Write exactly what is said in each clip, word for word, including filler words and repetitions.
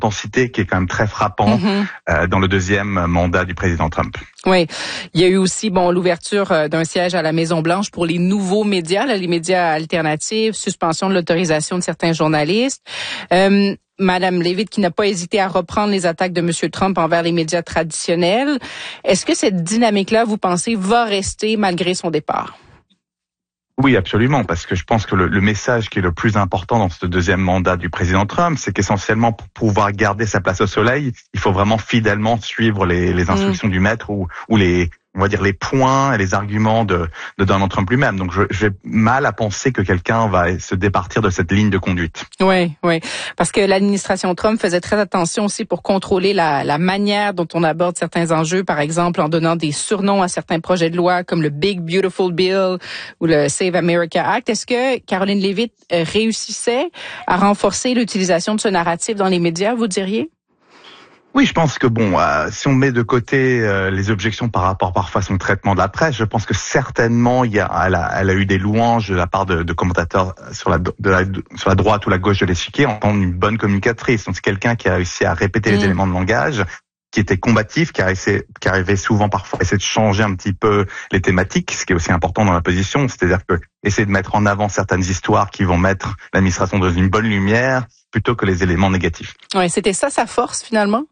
d'intensité qui est quand même très frappant mm-hmm. euh, dans le deuxième mandat du président Trump. Oui, il y a eu aussi bon l'ouverture d'un siège à la Maison-Blanche pour les nouveaux médias, là, les médias alternatifs, suspension de l'autorisation de certains journalistes. Euh, Madame Leavitt qui n'a pas hésité à reprendre les attaques de Monsieur Trump envers les médias traditionnels. Est-ce que cette dynamique-là, vous pensez, va rester malgré son départ? Oui, absolument, parce que je pense que le, le message qui est le plus important dans ce deuxième mandat du président Trump, c'est qu'essentiellement, pour pouvoir garder sa place au soleil, il faut vraiment fidèlement suivre les, les instructions mmh. du maître ou, ou les, on va dire, les points et les arguments de, de Donald Trump lui-même. Donc, je, j'ai mal à penser que quelqu'un va se départir de cette ligne de conduite. Oui, oui, parce que l'administration Trump faisait très attention aussi pour contrôler la, la manière dont on aborde certains enjeux, par exemple en donnant des surnoms à certains projets de loi comme le Big Beautiful Bill ou le Save America Act. Est-ce que Caroline Leavitt réussissait à renforcer l'utilisation de ce narratif dans les médias, vous diriez? Oui, je pense que bon, euh, si on met de côté euh, les objections par rapport parfois à son traitement de la presse, je pense que certainement il y a, elle a, elle a eu des louanges de la part de, de commentateurs sur la, de la, sur la droite ou la gauche de l'échiquier en tant qu'une bonne communicatrice. Donc c'est quelqu'un qui a réussi à répéter mmh. les éléments de langage, qui était combatif, qui, arrivait, qui arrivait souvent parfois à essayer de changer un petit peu les thématiques, ce qui est aussi important dans la position, c'est-à-dire que essayer de mettre en avant certaines histoires qui vont mettre l'administration dans une bonne lumière plutôt que les éléments négatifs. Ouais, c'était ça sa force finalement?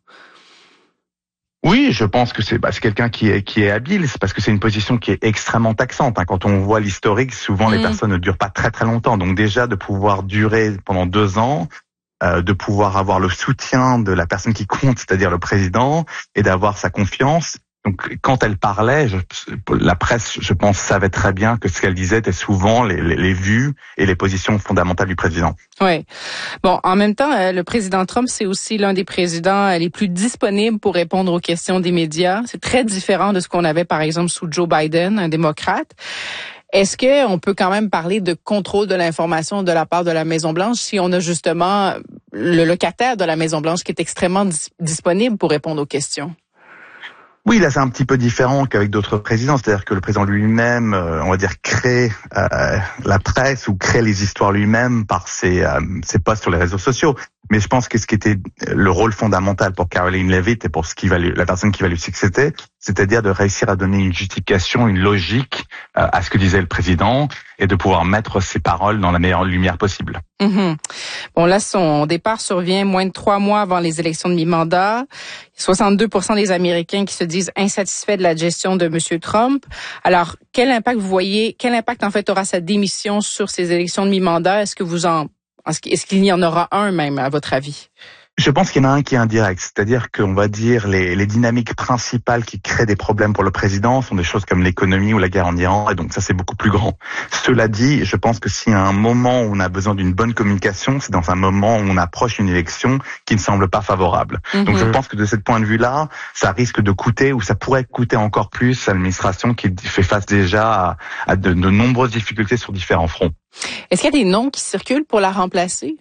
Oui, je pense que c'est, bah, c'est quelqu'un qui est, qui est habile, c'est parce que c'est une position qui est extrêmement taxante. Hein. Quand on voit l'historique, souvent mmh. les personnes ne durent pas très très longtemps. Donc déjà, de pouvoir durer pendant deux ans, euh, de pouvoir avoir le soutien de la personne qui compte, c'est-à-dire le président, et d'avoir sa confiance. Donc quand elle parlait, je, la presse, je pense, savait très bien que ce qu'elle disait était souvent les, les, les vues et les positions fondamentales du président. Oui. Bon, en même temps, euh, le président Trump, c'est aussi l'un des présidents les plus disponibles pour répondre aux questions des médias. C'est très différent de ce qu'on avait, par exemple, sous Joe Biden, un démocrate. Est-ce que on peut quand même parler de contrôle de l'information de la part de la Maison-Blanche si on a justement le locataire de la Maison-Blanche qui est extrêmement dis- disponible pour répondre aux questions? Oui, là c'est un petit peu différent qu'avec d'autres présidents, c'est-à-dire que le président lui-même, euh, on va dire, crée euh, la presse ou crée les histoires lui-même par ses, euh, ses posts sur les réseaux sociaux. Mais je pense que ce qui était le rôle fondamental pour Caroline Leavitt et pour ce qui va lui, la personne qui va lui succéder, c'est-à-dire de réussir à donner une justification, une logique euh, à ce que disait le président et de pouvoir mettre ses paroles dans la meilleure lumière possible. Mm-hmm. Bon, là, son départ survient moins de trois mois avant les élections de mi-mandat. soixante-deux pour cent des Américains qui se disent insatisfaits de la gestion de M. Trump. Alors, quel impact vous voyez, quel impact en fait aura sa démission sur ces élections de mi-mandat? Est-ce que vous en Est-ce qu'il y en aura un même, à votre avis? Je pense qu'il y en a un qui est indirect, c'est-à-dire qu'on va dire les, les dynamiques principales qui créent des problèmes pour le président sont des choses comme l'économie ou la guerre en Iran, et donc ça c'est beaucoup plus grand. Cela dit, je pense que s'il y a un moment où on a besoin d'une bonne communication, c'est dans un moment où on approche une élection qui ne semble pas favorable. Mm-hmm. Donc je pense que de ce point de vue-là, ça risque de coûter, ou ça pourrait coûter encore plus à l'administration qui fait face déjà à, à de, de nombreuses difficultés sur différents fronts. Est-ce qu'il y a des noms qui circulent pour la remplacer?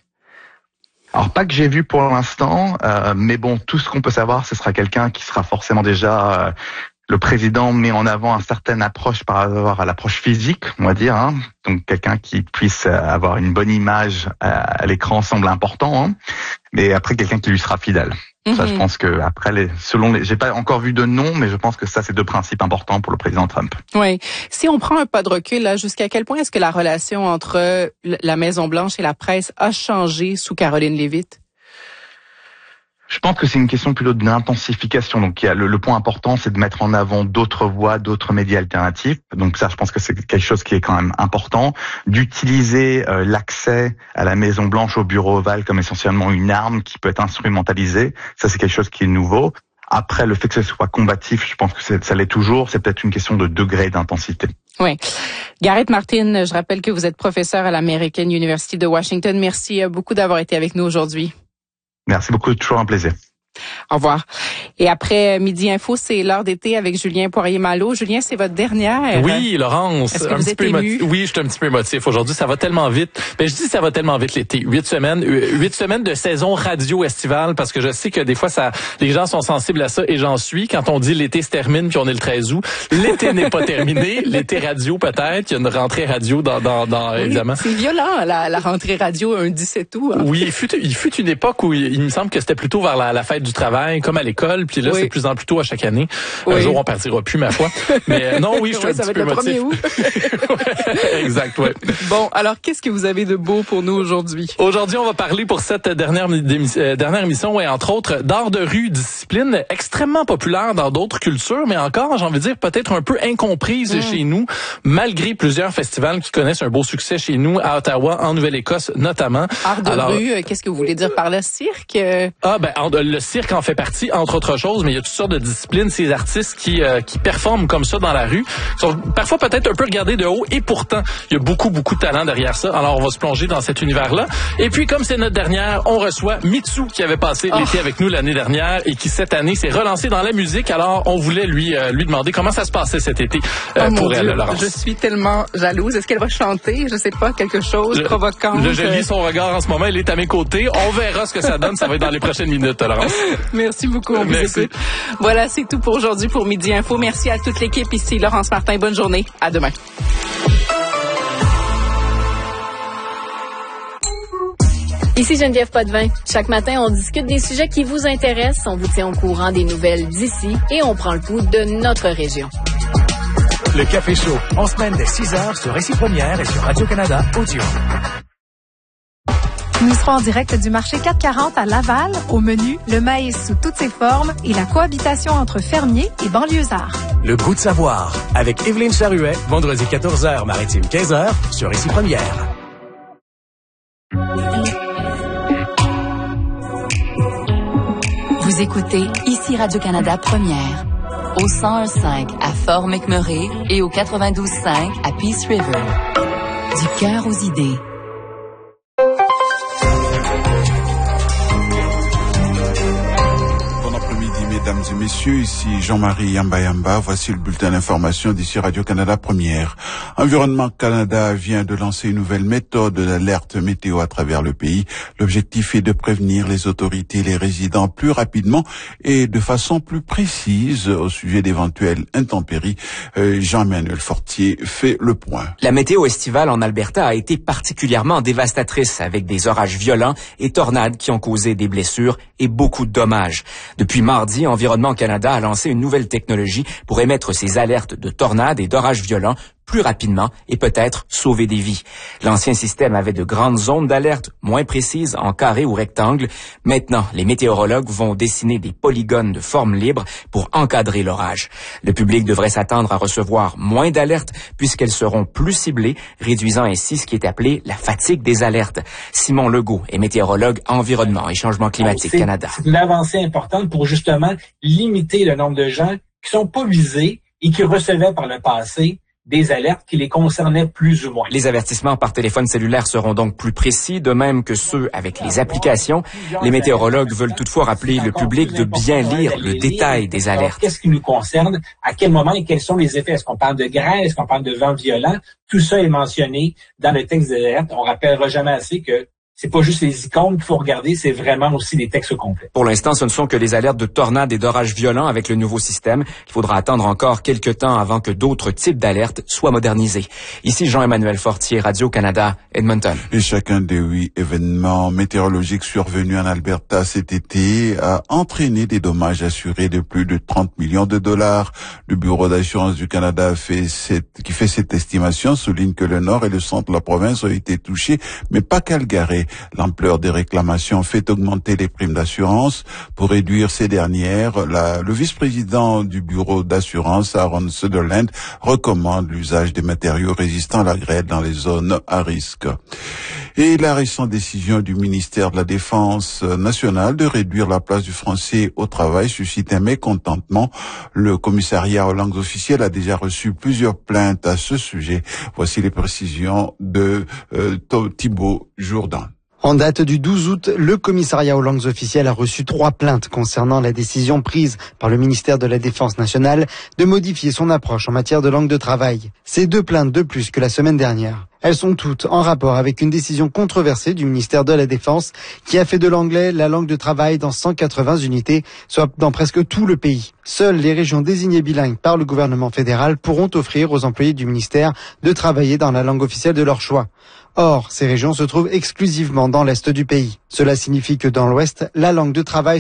Alors pas que j'ai vu pour l'instant, euh, mais bon, tout ce qu'on peut savoir, ce sera quelqu'un qui sera forcément déjà... Euh, le président met en avant une certaine approche par rapport à l'approche physique, on va dire. Hein. Donc quelqu'un qui puisse avoir une bonne image à l'écran semble important, hein. Mais après quelqu'un qui lui sera fidèle. Mm-hmm. Ça, je pense que après, les, selon les, j'ai pas encore vu de nom, mais je pense que ça, c'est deux principes importants pour le président Trump. Oui. Si on prend un pas de recul, là, jusqu'à quel point est-ce que la relation entre la Maison-Blanche et la presse a changé sous Caroline Leavitt? Je pense que c'est une question plutôt d'intensification. Donc, il y a le, le point important, c'est de mettre en avant d'autres voies, d'autres médias alternatifs. Donc ça, je pense que c'est quelque chose qui est quand même important. D'utiliser euh, l'accès à la Maison-Blanche, au bureau ovale, comme essentiellement une arme qui peut être instrumentalisée. Ça, c'est quelque chose qui est nouveau. Après, le fait que ce soit combatif, je pense que c'est, ça l'est toujours. C'est peut-être une question de degré d'intensité. Oui. Gareth Martin, je rappelle que vous êtes professeur à l'American University de Washington. Merci beaucoup d'avoir été avec nous aujourd'hui. Merci beaucoup, toujours un plaisir. Au revoir. Et après Midi Info, c'est l'heure d'été avec Julien Poirier-Malo. Julien, c'est votre dernière. Oui, Laurence. Est-ce que un vous petit êtes peu ému? émotif. Oui, je suis un petit peu émotif. Aujourd'hui, ça va tellement vite. Ben, je dis ça va tellement vite l'été. Huit semaines, huit semaines de saison radio estivale, parce que je sais que des fois, ça, les gens sont sensibles à ça, et j'en suis. Quand on dit l'été se termine, puis on est le treize août, l'été n'est pas terminé. L'été radio, peut-être. Il y a une rentrée radio dans, dans, dans Oui, évidemment. c'est violent, la, la rentrée radio un dix-sept août. Hein. Oui, il fut, il fut une époque où il, il me semble que c'était plutôt vers la, la fête du travail, comme à l'école, puis là, oui. c'est de plus en plus tôt à chaque année. Oui. Un jour, on partira plus, ma foi. Mais euh, non, oui, je suis ouais, un ça petit va peu être le émotif. premier août. Exact, ouais. Bon, alors, qu'est-ce que vous avez de beau pour nous aujourd'hui? Aujourd'hui, on va parler pour cette dernière, euh, dernière émission, ouais, entre autres, d'art de rue, discipline extrêmement populaire dans d'autres cultures, mais encore, j'ai envie de dire, peut-être un peu incomprise mm. chez nous, malgré plusieurs festivals qui connaissent un beau succès chez nous, à Ottawa, en Nouvelle-Écosse notamment. Art de Alors, rue, qu'est-ce que vous voulez dire par le cirque? Ah, ben, le cirque en fait partie, entre autres choses, mais il y a toutes sortes de disciplines, ces artistes qui, euh, qui performent comme ça dans la rue, sont parfois peut-être un peu regardés de haut, et pourtant, il y a beaucoup, beaucoup de talent derrière ça. Alors, on va se plonger dans cet univers-là. Et puis, comme c'est notre dernière, on reçoit Mitsou, qui avait passé oh. l'été avec nous l'année dernière et qui, cette année, s'est relancé dans la musique. Alors, on voulait lui, euh, lui demander comment ça se passait cet été euh, oh, pour mon elle, Dieu, Laurence. Je suis tellement jalouse. Est-ce qu'elle va chanter? Je sais pas, quelque chose le, provocant. Le, je lis son regard en ce moment. Il est à mes côtés. On verra ce que ça donne. Ça va être dans les prochaines minutes, Laurence. Merci beaucoup. On Merci. vous écoute. Voilà, c'est tout pour aujourd'hui pour Midi Info. Merci à toute l'équipe ici. Laurence Martin, bonne journée. À demain. Ici Geneviève Potvin. Chaque matin, on discute des sujets qui vous intéressent, on vous tient au courant des nouvelles d'ici et on prend le pouls de notre région. Le Café Chaud, en semaine dès six heures sur Récit Première et sur Radio-Canada Audio. Nous serons en direct du marché quatre quarante à Laval. Au menu, le maïs sous toutes ses formes et la cohabitation entre fermiers et banlieusards. Le goût de savoir, avec Évelyne Charuet, vendredi quatorze heures, maritime quinze heures, sur Récit Première. Vous écoutez ici Radio-Canada Première, au cent un virgule cinq à Fort McMurray et au quatre-vingt-douze virgule cinq à Peace River. Du cœur aux idées. Mesdames et messieurs, ici Jean-Marie Yamba Yamba. Voici le bulletin d'information d'ici Radio-Canada Première. Environnement Canada vient de lancer une nouvelle méthode d'alerte météo à travers le pays. L'objectif est de prévenir les autorités et les résidents plus rapidement et de façon plus précise au sujet d'éventuelles intempéries. Euh, Jean-Emmanuel Fortier fait le point. La météo estivale en Alberta a été particulièrement dévastatrice avec des orages violents et tornades qui ont causé des blessures et beaucoup de dommages. Depuis mardi, Environnement Canada a lancé une nouvelle technologie pour émettre ces alertes de tornades et d'orages violents plus rapidement et peut-être sauver des vies. L'ancien système avait de grandes zones d'alerte moins précises en carré ou rectangle. Maintenant, les météorologues vont dessiner des polygones de forme libre pour encadrer l'orage. Le public devrait s'attendre à recevoir moins d'alertes puisqu'elles seront plus ciblées, réduisant ainsi ce qui est appelé la fatigue des alertes. Simon Legault est météorologue environnement et changement climatique c'est, Canada. C'est une avancée importante pour justement limiter le nombre de gens qui sont pas visés et qui recevaient par le passé des alertes qui les concernaient plus ou moins. Les avertissements par téléphone cellulaire seront donc plus précis, de même que ceux avec les applications. Les météorologues veulent toutefois rappeler le public de bien lire le détail des alertes. Qu'est-ce qui nous concerne, à quel moment et quels sont les effets? Est-ce qu'on parle de grêle? Est-ce qu'on parle de vent violent? Tout ça est mentionné dans le texte des alertes. On rappellera jamais assez que c'est pas juste les icônes qu'il faut regarder, c'est vraiment aussi les textes complets. Pour l'instant, ce ne sont que les alertes de tornades et d'orages violents avec le nouveau système. Il faudra attendre encore quelques temps avant que d'autres types d'alertes soient modernisés. Ici Jean-Emmanuel Fortier, Radio-Canada, Edmonton. Et chacun des huit événements météorologiques survenus en Alberta cet été a entraîné des dommages assurés de plus de trente millions de dollars. Le Bureau d'assurance du Canada fait cette, qui fait cette estimation souligne que le nord et le centre de la province ont été touchés, mais pas Calgary. L'ampleur des réclamations fait augmenter les primes d'assurance. Pour réduire ces dernières, la, le vice-président du bureau d'assurance, Aaron Sutherland, recommande l'usage des matériaux résistants à la grêle dans les zones à risque. Et la récente décision du ministère de la Défense nationale de réduire la place du français au travail suscite un mécontentement. Le commissariat aux langues officielles a déjà reçu plusieurs plaintes à ce sujet. Voici les précisions de euh, Thibault Jourdan. En date du douze août, le commissariat aux langues officielles a reçu trois plaintes concernant la décision prise par le ministère de la Défense nationale de modifier son approche en matière de langue de travail. C'est deux plaintes de plus que la semaine dernière. Elles sont toutes en rapport avec une décision controversée du ministère de la Défense qui a fait de l'anglais la langue de travail dans cent quatre-vingts unités, soit dans presque tout le pays. Seules les régions désignées bilingues par le gouvernement fédéral pourront offrir aux employés du ministère de travailler dans la langue officielle de leur choix. Or, ces régions se trouvent exclusivement dans l'est du pays. Cela signifie que dans l'ouest, la langue de travail